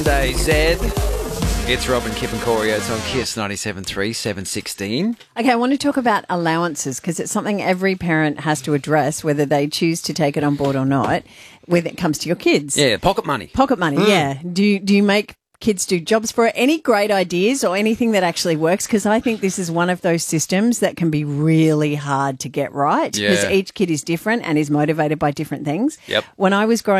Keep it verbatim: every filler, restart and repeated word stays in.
Day Z. It's Robin, Kip and Corey. It's on Kiss ninety-seven point three, seven sixteen. Okay, I want to talk about allowances because it's something every parent has to address, whether they choose to take it on board or not, when it comes to your kids. Yeah, pocket money. Pocket money, mm. yeah. Do you, do you make kids do jobs for it? Any great ideas or anything that actually works? Because I think this is one of those systems that can be really hard to get right because Yeah. each kid is different and is motivated by different things. Yep. When I was growing